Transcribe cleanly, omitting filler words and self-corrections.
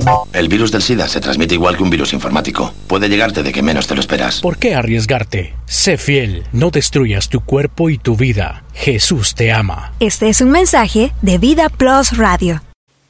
El virus del SIDA se transmite igual que un virus informático. Puede llegarte de que menos te lo esperas. ¿Por qué arriesgarte? Sé fiel, no destruyas tu cuerpo y tu vida. Jesús te ama. Este es un mensaje de Vida Plus Radio.